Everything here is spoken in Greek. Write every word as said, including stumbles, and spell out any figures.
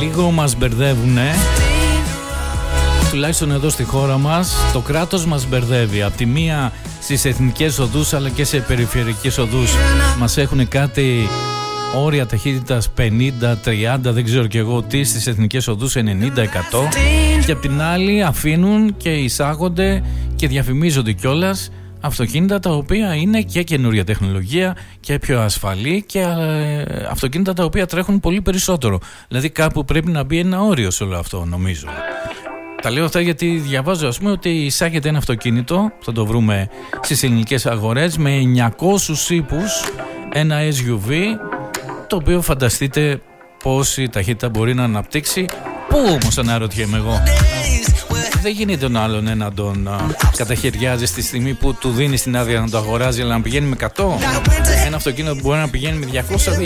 λίγο μας μπερδεύουνε. Τουλάχιστον εδώ στη χώρα μας το κράτος μας μπερδεύει. Απ' τη μία στις εθνικές οδούς αλλά και σε περιφερειακές οδούς μας έχουν κάτι όρια ταχύτητας πενήντα, τριάντα, δεν ξέρω και εγώ τι, στις εθνικές οδούς ενενήντα, εκατό, και απ' την άλλη αφήνουν και εισάγονται και διαφημίζονται κιόλας αυτοκίνητα τα οποία είναι και καινούρια τεχνολογία και πιο ασφαλή και ε, αυτοκίνητα τα οποία τρέχουν πολύ περισσότερο. Δηλαδή κάπου πρέπει να μπει ένα όριο σε όλο αυτό, νομίζω. Τα λέω αυτά γιατί διαβάζω, ας πούμε, ότι εισάγεται ένα αυτοκίνητο, θα το βρούμε στις ελληνικές αγορές, με εννιακόσιους ύπους, ένα ες γιου βι, το οποίο φανταστείτε πόση ταχύτητα μπορεί να αναπτύξει. Πού όμως, αναρωτιέμαι εγώ. Δεν γίνεται τον άλλον να τον α, καταχαιριάζει στη στιγμή που του δίνει την άδεια να το αγοράζει, αλλά να πηγαίνει με εκατό. Ένα αυτοκίνητο που μπορεί να πηγαίνει με διακόσια.